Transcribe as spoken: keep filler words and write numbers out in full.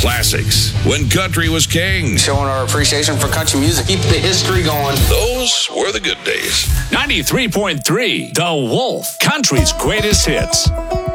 classics. When country was king. Showing our appreciation for country music. Keep the history going. Those were the good days. ninety-three point three, The Wolf, country's greatest hits.